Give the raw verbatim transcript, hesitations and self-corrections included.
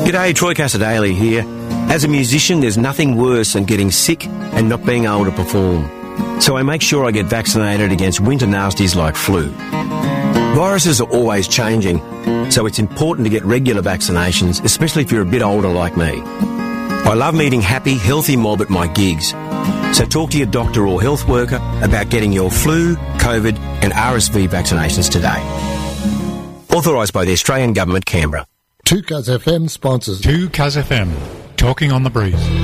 G'day, Troy Casadale here. As a musician, there's nothing worse than getting sick and not being able to perform. So I make sure I get vaccinated against winter nasties like flu. Viruses are always changing, so it's important to get regular vaccinations, especially if you're a bit older like me. I love meeting happy, healthy mob at my gigs. So talk to your doctor or health worker about getting your flu, COVID and R S V vaccinations today. Authorised by the Australian Government, Canberra. two Cuz F M sponsors. two Cuz F M, talking on the breeze.